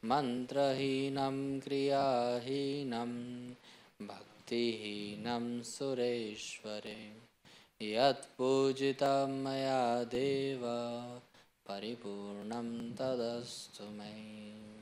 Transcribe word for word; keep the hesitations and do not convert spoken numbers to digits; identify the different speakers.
Speaker 1: मंत्रहीनं क्रियाहीनं भक्तिहीनं सुरेश्वरे यत्पूजितं मया देव परिपूर्णं तदस्तु मे।